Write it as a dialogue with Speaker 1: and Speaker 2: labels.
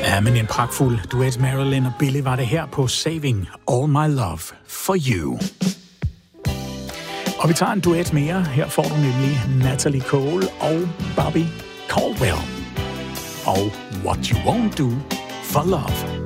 Speaker 1: Ja, men en pragtfuld duet. Marilyn og Billy var det her på Saving All My Love For You. Og vi tager en duet mere. Her får du nemlig Natalie Cole og Bobby Caldwell. Og What You Won't Do For Love.